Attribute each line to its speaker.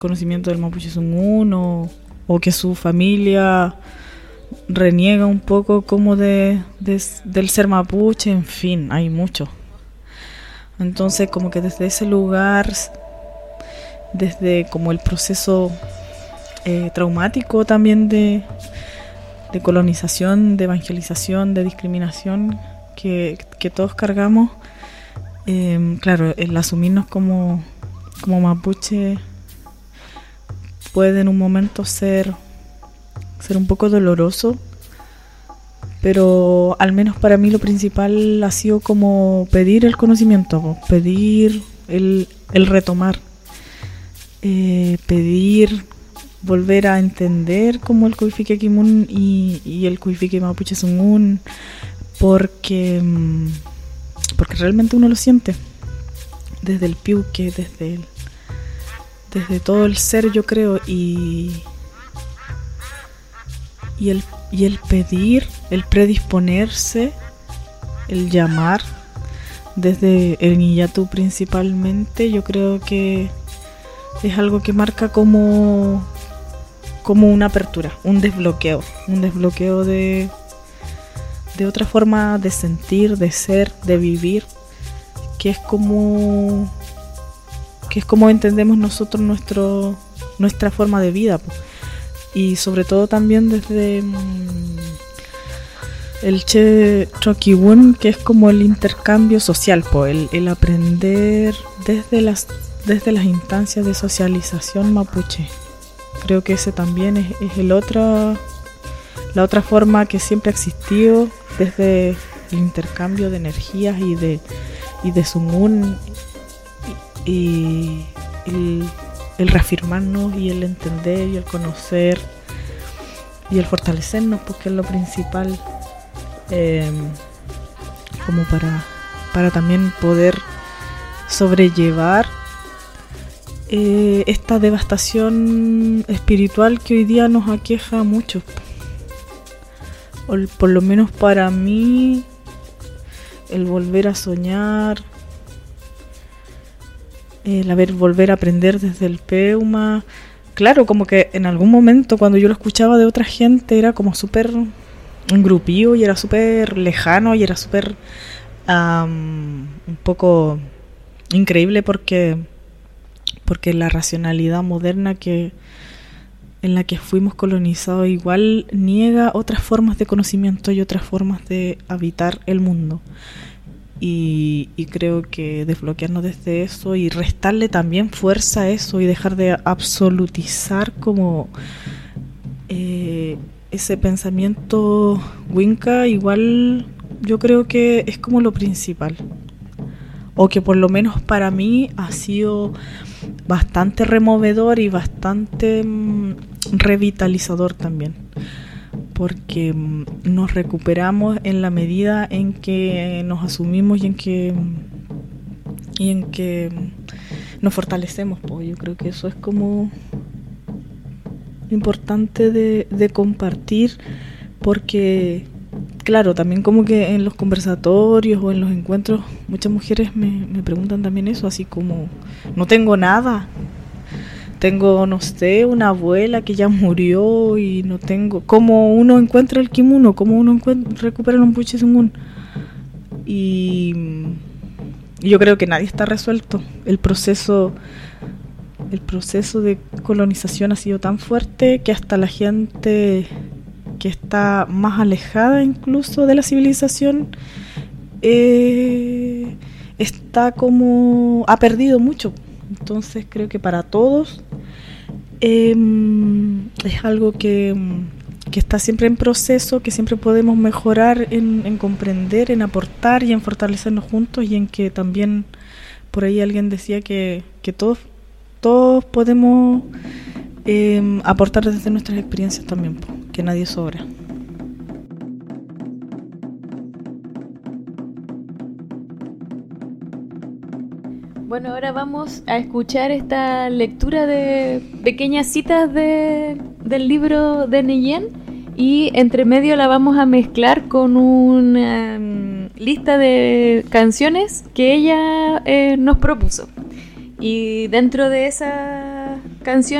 Speaker 1: conocimiento del Mapuche Zungun o que su familia reniega un poco como del ser mapuche, en fin, hay mucho. Entonces como que desde ese lugar, desde como el proceso traumático también de colonización, de evangelización, de discriminación que todos cargamos, claro, el asumirnos como mapuche puede en un momento ser un poco doloroso, pero al menos para mí lo principal ha sido como pedir el conocimiento, pedir el retomar, pedir volver a entender como el Cuifique Kimun y el Cuifique Mapuche Zungun, porque realmente uno lo siente desde el piuque, desde todo el ser, yo creo, y el pedir, el predisponerse, el llamar desde el Ñillatu principalmente, yo creo que es algo que marca como una apertura, un desbloqueo de otra forma de sentir, de ser, de vivir, que es como entendemos nosotros nuestra forma de vida, pues. Y sobre todo también desde el Che Choquiwun, que es como el intercambio social, pues, el aprender desde las instancias de socialización mapuche. Creo que ese también es la otra forma que siempre ha existido, desde el intercambio de energías y de Zungun, y el reafirmarnos y el entender y el conocer y el fortalecernos, porque es lo principal, como para también poder sobrellevar esta devastación espiritual que hoy día nos aqueja a muchos. O por lo menos para mí, el volver a soñar, el volver a aprender desde el Peuma. Claro, como que en algún momento cuando yo lo escuchaba de otra gente era como súper engrupío y era súper lejano y era súper un poco increíble porque la racionalidad moderna en la que fuimos colonizados igual niega otras formas de conocimiento y otras formas de habitar el mundo. Y creo que desbloquearnos desde eso y restarle también fuerza a eso y dejar de absolutizar como ese pensamiento Winca, igual yo creo que es como lo principal, o que por lo menos para mí ha sido bastante removedor y bastante revitalizador también, porque nos recuperamos en la medida en que nos asumimos y en que nos fortalecemos, pues. Yo creo que eso es como importante de compartir, porque claro, también como que en los conversatorios o en los encuentros muchas mujeres me preguntan también eso, así como no tengo nada. Tengo, no sé, una abuela que ya murió y no tengo... ¿Cómo uno encuentra el kimuno? ¿Cómo uno recupera el Mapuche Zungun? Y yo creo que nadie está resuelto. El proceso de colonización ha sido tan fuerte que hasta la gente que está más alejada incluso de la civilización está como... ha perdido mucho. Entonces creo que para todos es algo que está siempre en proceso, que siempre podemos mejorar en comprender, en aportar y en fortalecernos juntos, y en que también por ahí alguien decía que todos podemos aportar desde nuestras experiencias también, que nadie sobra.
Speaker 2: Bueno, ahora vamos a escuchar esta lectura de pequeñas citas del libro de Neyen, y entre medio la vamos a mezclar con una lista de canciones que ella nos propuso. Y dentro de esa canción